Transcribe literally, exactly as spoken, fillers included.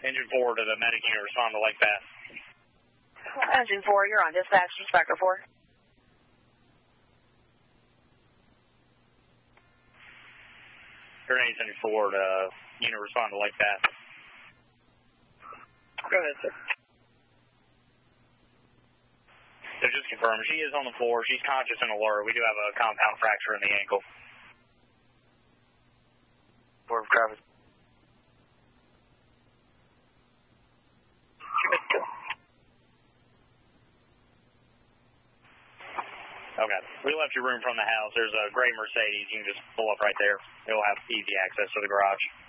Engine four to the medic unit, respond to Lake Bass. Engine four, you're on dispatch, Spectre four. Grenades Engine four to unit, respond to Lake Bass. Go ahead, sir. So just confirm, she is on the floor, she's conscious and alert. We do have a compound fracture in the ankle. Four Travis. Okay. We left your room from the house. There's a gray Mercedes. You can just pull up right there. It'll have easy access to the garage.